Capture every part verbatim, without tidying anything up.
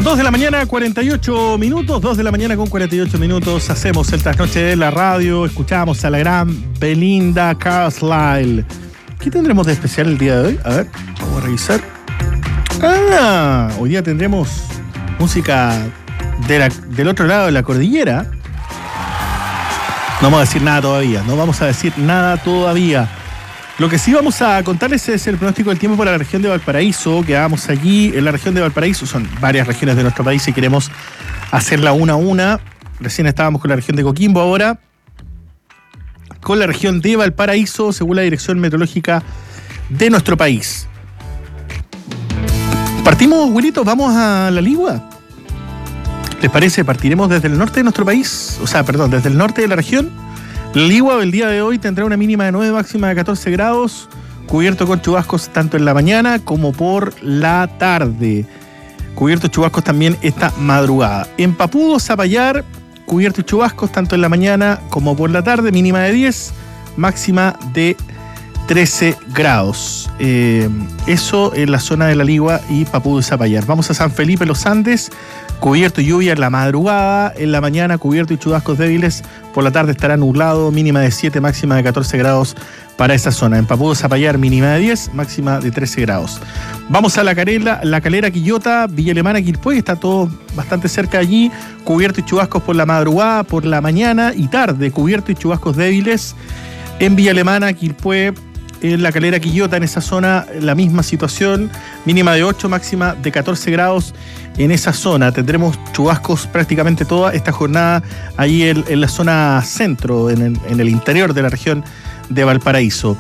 dos de la mañana, cuarenta y ocho minutos, dos de la mañana con cuarenta y ocho minutos, hacemos el trasnoche de la radio, escuchamos a la gran Belinda Carlisle. ¿Qué tendremos de especial el día de hoy? A ver, vamos a revisar. Ah, hoy día tendremos música de la, del otro lado de la cordillera. No vamos a decir nada todavía, no vamos a decir nada todavía. Lo que sí vamos a contarles es el pronóstico del tiempo para la región de Valparaíso. Quedamos allí en la región de Valparaíso. Son varias regiones de nuestro país y queremos hacerla una a una. Recién estábamos con la región de Coquimbo, ahora con la región de Valparaíso, según la dirección meteorológica de nuestro país. ¿Partimos, Wilito? ¿Vamos a la Ligua? ¿Les parece? Partiremos desde el norte de nuestro país. O sea, perdón, desde el norte de la región. La Ligua el día de hoy tendrá una mínima de nueve, máxima de catorce grados, cubierto con chubascos tanto en la mañana como por la tarde. Cubierto y chubascos también esta madrugada. En Papudo, Zapallar, cubierto y chubascos tanto en la mañana como por la tarde, mínima de diez, máxima de trece grados. Eh, eso en la zona de la Ligua y Papudo y Zapallar. Vamos a San Felipe, Los Andes, cubierto y lluvia en la madrugada, en la mañana cubierto y chubascos débiles, por la tarde estará nublado, mínima de siete, máxima de catorce grados para esa zona. En Papudo, Zapallar, mínima de diez, máxima de trece grados. Vamos a La Calera, La Calera, Quillota, Villa Alemana, Quilpué, está todo bastante cerca allí, cubierto y chubascos por la madrugada, por la mañana y tarde, cubierto y chubascos débiles. En Villa Alemana, Quilpué, en La Calera, Quillota, en esa zona, la misma situación, mínima de ocho, máxima de catorce grados en esa zona. Tendremos chubascos prácticamente toda esta jornada ahí en, en la zona centro, en el, en el interior de la región de Valparaíso.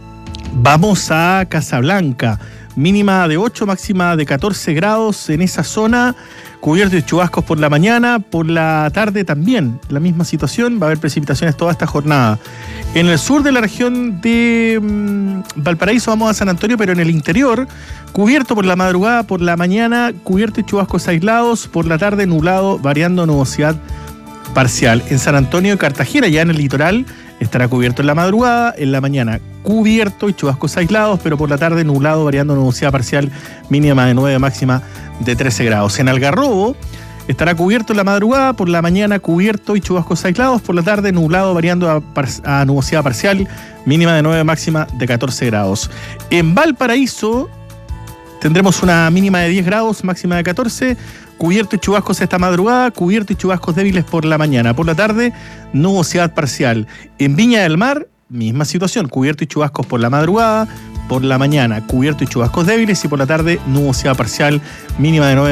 Vamos a Casablanca, mínima de ocho, máxima de catorce grados en esa zona, cubierto de chubascos por la mañana, por la tarde también, la misma situación, va a haber precipitaciones toda esta jornada. En el sur de la región de mmm, Valparaíso vamos a San Antonio, pero en el interior, cubierto por la madrugada, por la mañana, cubierto y chubascos aislados, por la tarde nublado, variando nubosidad parcial. En San Antonio y Cartagena, ya en el litoral, estará cubierto en la madrugada, en la mañana cubierto y chubascos aislados, pero por la tarde nublado, variando nubosidad parcial, mínima de nueve, máxima de trece grados. En Algarrobo estará cubierto en la madrugada, por la mañana cubierto y chubascos aislados, por la tarde nublado, variando a, par- a nubosidad parcial, mínima de nueve, máxima de catorce grados. En Valparaíso tendremos una mínima de diez grados, máxima de catorce, cubierto y chubascos esta madrugada, cubierto y chubascos débiles por la mañana, por la tarde nubosidad parcial. En Viña del Mar, misma situación, cubierto y chubascos por la madrugada, por la mañana cubierto y chubascos débiles y por la tarde nubosidad parcial, mínima de nueve